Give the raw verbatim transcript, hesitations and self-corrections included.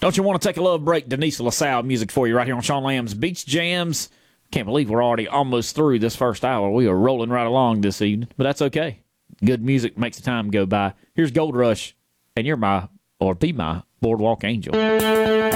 Don't you want to take a little break? Denise LaSalle music for you right here on Sean Lamb's Beach Jams. Can't believe we're already almost through this first hour. We are rolling right along this evening, but that's okay. Good music makes the time go by. Here's Gold Rush, and you're my, or be my, Boardwalk Angel.